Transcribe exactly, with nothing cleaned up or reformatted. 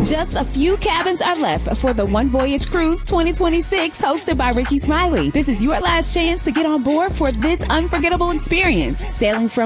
Just a few cabins are left for the One Voyage Cruise twenty twenty-six hosted by Ricky Smiley. This is your last chance to get on board for this unforgettable experience. Sailing from